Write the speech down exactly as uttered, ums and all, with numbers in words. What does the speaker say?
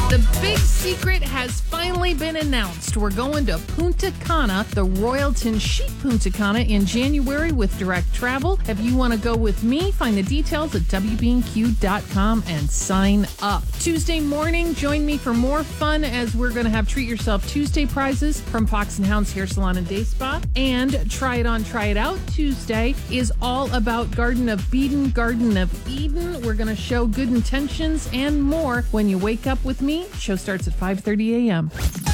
The big secret has finally been announced. We're going to Punta Cana, the Royalton Chic Punta Cana, in January with direct travel. If you want to go with me, find the details at W B N Q dot com and sign up. Tuesday morning, join me for more fun as we're going to have Treat Yourself Tuesday prizes from Fox and Hounds Hair Salon and Day Spa. And Try It On, Try It Out Tuesday is all about Garden of Beeden, Garden of Eden. We're going to show good intentions and more when you wake up with me. Show starts at five thirty a.m.